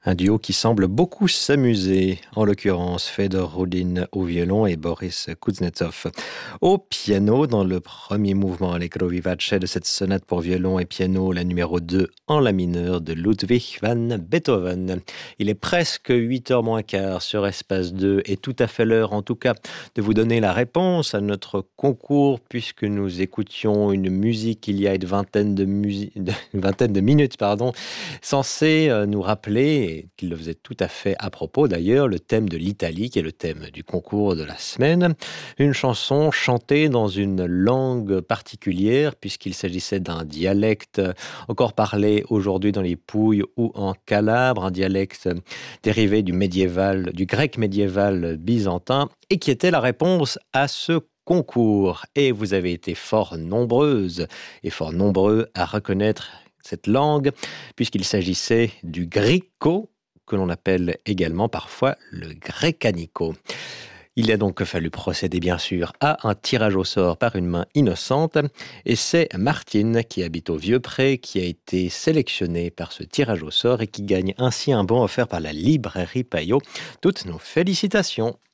Un duo qui semble beaucoup s'amuser, en l'occurrence Fedor Rudin au violon et Boris Kuznetsov au piano dans le premier mouvement Allegro vivace de cette sonate pour violon et piano, la numéro 2 en la mineur de Ludwig van Beethoven. Il est presque 8h moins quart sur Espace 2 et tout à fait l'heure en tout cas de vous donner la réponse à notre concours puisque nous écoutions une musique il y a une vingtaine de minutes, censée nous rappeler et qu'il le faisait tout à fait à propos d'ailleurs, le thème de l'Italie, qui est le thème du concours de la semaine. Une chanson chantée dans une langue particulière, puisqu'il s'agissait d'un dialecte encore parlé aujourd'hui dans les Pouilles ou en Calabre, un dialecte dérivé du grec médiéval byzantin, et qui était la réponse à ce concours. Et vous avez été fort nombreuses et fort nombreux à reconnaître cette langue, puisqu'il s'agissait du griko, que l'on appelle également parfois le grecanico. Il a donc fallu procéder bien sûr à un tirage au sort par une main innocente, et c'est Martine qui habite au Vieux-Pré qui a été sélectionnée par ce tirage au sort et qui gagne ainsi un bon offert par la librairie Payot. Toutes nos félicitations.